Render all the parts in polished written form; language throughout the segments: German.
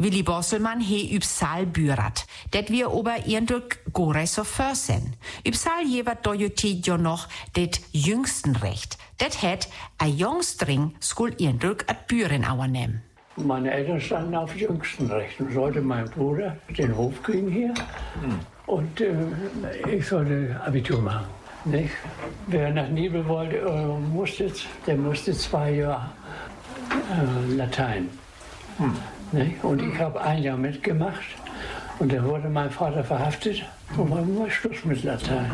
Willi Bosselmann he üb Saal bürat. Det wir ober ihrendurch gore so försen. Üb Saal jeweils dojotit jo noch det jüngsten Recht. Det het a jungstring skul ihrendurch at büren auer nehm. Meine Eltern standen auf jüngsten Recht und sollte mein Bruder den Hof kriegen hier. Und ich sollte Abitur machen. Nicht? Wer nach Nibel wollte, der musste 2 Jahre Latein. Nicht? Und ich habe 1 Jahr mitgemacht. Und dann wurde mein Vater verhaftet und war Schluss mit Latein.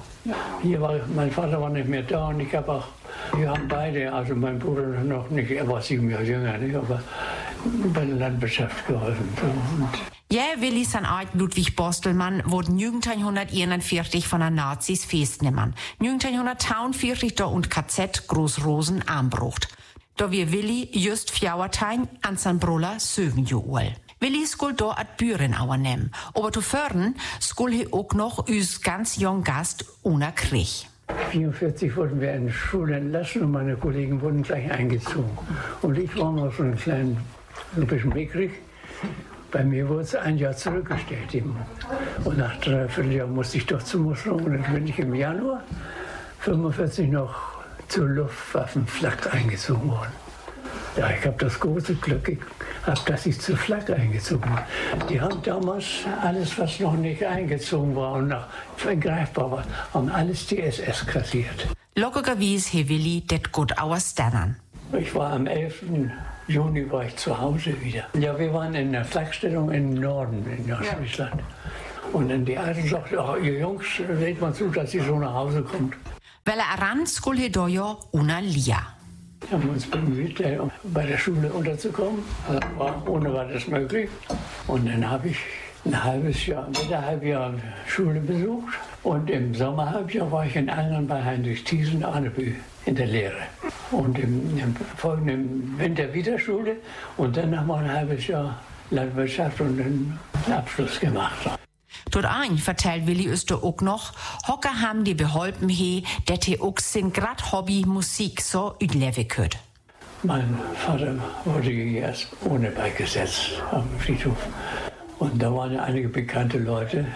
Mein Vater war nicht mehr da und wir haben beide, also mein Bruder noch nicht, er war 7 Jahre jünger, nicht, aber bei der Landwirtschaft geholfen. Ja, Willi sein Art Ludwig Bostelmann wurde 1941 von den Nazis festgenommen. 1942 da und KZ Großrosen anbrucht. Da wir Willi just 14 an sein Bruder 7 Jahre alt. Willi skul da at Büren auer nehmen. Aber zu fördern skul he auch noch üs ganz jung Gast ohne Krieg. 1944 wurden wir in die Schule entlassen und meine Kollegen wurden gleich eingezogen. Und ich war noch so ein bisschen mickrig. Bei mir wurde es 1 Jahr zurückgestellt. Und nach 3/4 Jahr musste ich doch zur Musterung. Und dann bin ich im Januar 1945 noch zur Luftwaffenflak eingezogen worden. Ja, ich habe das große Glück gehabt, dass ich zur Flak eingezogen bin. Die haben damals alles, was noch nicht eingezogen war und noch greifbar war, haben alles die SS kassiert. Lockergewies he Willi det gut auer Stannern. Ich war am 11. Juni war ich zu Hause wieder. Ja, wir waren in der Flakstellung im Norden in Nordfriesland. Und dann die Alten sagten, oh, ihr Jungs, seht mal zu, dass ihr so nach Hause kommt. Weil ran skul he dojo una Lia. Wir haben uns bemüht, bei der Schule unterzukommen. Ohne war das möglich. Und dann habe ich ein halbes Jahr Schule besucht. Und im Sommerhalbjahr war ich in Angern bei Heinrich Thiesen-Arnebü in der Lehre. Und im folgenden Winter wieder Schule. Und dann haben wir ein halbes Jahr Landwirtschaft und einen Abschluss gemacht. Dort ein vertellt Willi Öster auch noch, Hocker haben die beholpen he, dat he auch sin grad Hobby Musik so üdlewe könnt. Mein Vater wurde erst ohne beigesetzt am Friedhof. Und da waren ja einige bekannte Leute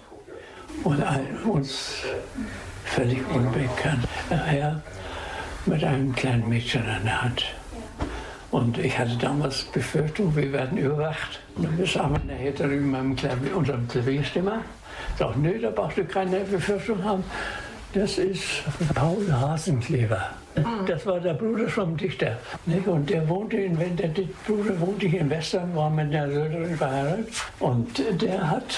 und uns völlig unbekannt. Er mit einem kleinen Mädchen an der Hand. Und ich hatte damals Befürchtung, wir werden überwacht. Und dann besah man nachher drüben unserem Klavierstimmer. Sagt, nö, da brauchst du keine Befürchtung haben. Das ist Paul Hasenklever. Das war der Bruder vom Dichter. Und der Bruder wohnte hier in Western, war mit einer Söldnerin verheiratet. Und der hat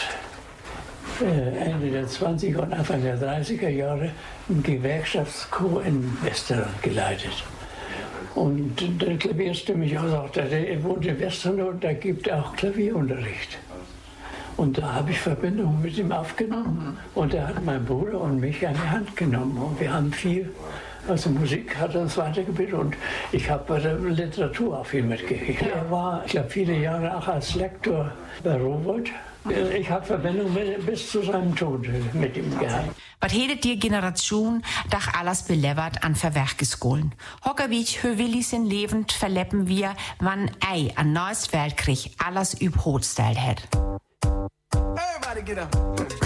Ende der 20er und Anfang der 30er Jahre ein Gewerkschaftschor in Western geleitet. Und der Klavierstimme mich auch sagte, er wohnt in Western und da gibt er auch Klavierunterricht. Und da habe ich Verbindung mit ihm aufgenommen. Und er hat meinen Bruder und mich an die Hand genommen. Und wir haben viel, also Musik hat uns weitergebildet und ich habe bei der Literatur auch viel mitgekriegt. Er war, ich glaube, viele Jahre auch als Lektor bei Rowohlt. Ich habe Verbindung bis zu seinem Tod mit ihm gehabt. Was hättet die Generation dach alles belevert an Verwerkeskolen? Hockerwich Höwillis in lebend verleppen wir, wann an neues Weltkrieg alles üb Hotstyle hat. Everybody get up.